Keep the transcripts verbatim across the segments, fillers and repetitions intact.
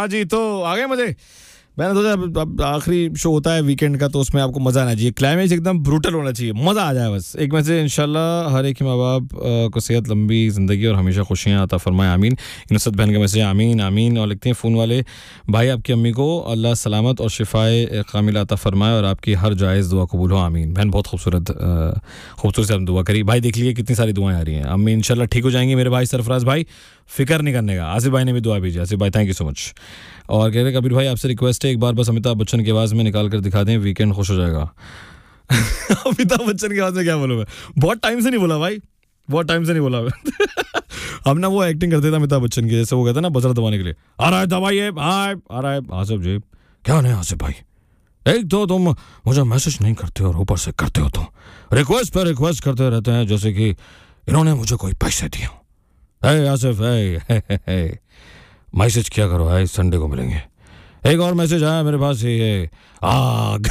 हाँ जी, तो आ गए मजे। मैंने सोचा अब आखिरी शो होता है वीकेंड का, तो उसमें आपको मजा आना चाहिए, क्लाइमेक्स एकदम ब्रूटल होना चाहिए, मजा आ जाए बस। एक मैसेज, इंशाल्लाह हर एक के माँ बाप को सेहत, लंबी जिंदगी और हमेशा खुशियाँ अता फरमाए, आमीन। इनसत बहन का मैसेज, आमीन आमीन। और लिखते हैं फ़ोन वाले भाई, आपकी अम्मी को अल्लाह सलामत और शिफाए कामिला अता फरमाए और आपकी हर जायज़ दुआ कबूल हो, आमीन। बहन बहुत खूबसूरत खूबसूरत से हम दुआ करी। भाई देख लीजिए कितनी सारी दुआएं आ रही हैं। अम्मी इंशाल्लाह ठीक हो जाएंगी मेरे भाई सरफराज भाई, फिक्र नहीं करने का। आसिफ भाई ने भी दुआ भेजी, आसिफ भाई थैंक यू सो मच। और कह रहे कबीर भाई आपसे रिक्वेस्ट है, एक बार बस अमिताभ बच्चन की आवाज़ में निकाल कर दिखा दें, वीकेंड खुश हो जाएगा। अमिताभ बच्चन की आवाज़ में क्या बोलूँ मैं, बहुत टाइम से नहीं बोला भाई, बहुत टाइम से नहीं बोला मैं। हम ना वो एक्टिंग करते थे अमिताभ बच्चन की, जैसे वो कहता ना बजर दबाने के लिए, आ रहा है दवाई है आ रहा है। आसिफ जी क्या नहीं आसिफ भाई, एक तो तुम मुझे मैसेज नहीं करते और ऊपर से करते हो तो रिक्वेस्ट पर रिक्वेस्ट करते रहते हैं, जैसे कि इन्होंने मुझे कोई पैसे दिए। हे आसिफ हे मैसेज क्या करो है, संडे को मिलेंगे। एक और मैसेज आया मेरे पास, ये आग।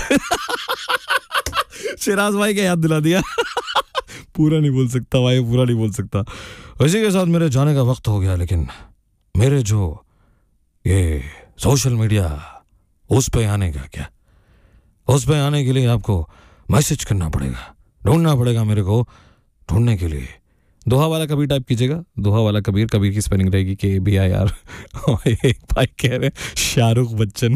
शिराज भाई क्या याद दिला दिया। पूरा नहीं बोल सकता भाई, पूरा नहीं बोल सकता। इसी के साथ मेरे जाने का वक्त हो गया, लेकिन मेरे जो ये सोशल मीडिया उस पे आने का क्या, उस पे आने के लिए आपको मैसेज करना पड़ेगा, ढूंढना पड़ेगा मेरे को। ढूंढने के लिए दोहा वाला कबीर टाइप कीजिएगा, दोहा वाला कबीर, कबीर की स्पेलिंग रहेगी के बी आई आर। एक भाई कह रहे शाहरुख बच्चन।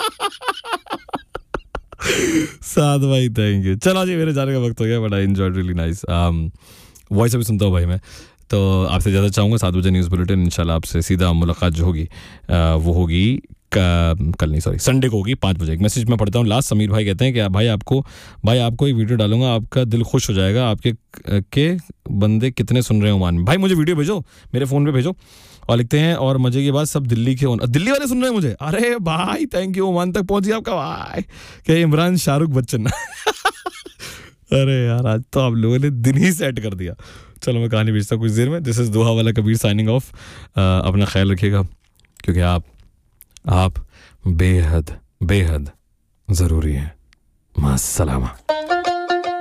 साथ भाई थैंक यू। चलो जी मेरे जाने का वक्त हो गया, but I enjoyed really nice. Voice अभी सुनता हूँ भाई मैं, तो आपसे ज़्यादा चाहूँगा सात बजे न्यूज़ बुलेटिन इंशाल्लाह आपसे सीधा मुलाकात जो होगी वो होगी कल नहीं सॉरी संडे को होगी पाँच बजे। एक मैसेज मैं पढ़ता हूँ लास्ट, समीर भाई कहते हैं कि भाई आपको भाई आपको एक वीडियो डालूंगा, आपका दिल खुश हो जाएगा, आपके के बंदे कितने सुन रहे हो ओमान में। भाई मुझे वीडियो भेजो, मेरे फ़ोन पे भेजो। और लिखते हैं और मजे की बात, सब दिल्ली के दिल्ली वाले सुन रहे हैं मुझे। अरे भाई थैंक यू, ओमान तक पहुँची आपका भाई। क्या इमरान शाहरुख बच्चन। अरे यार आज तो आप लोगों ने दिन ही सेट कर दिया। चलो मैं कहानी भेजता हूँ कुछ देर में। दिस इज़ दोहा वाला कबीर साइनिंग ऑफ। अपना ख्याल रखिएगा, क्योंकि आप आप बेहद बेहद ज़रूरी हैं। मास्सलामा।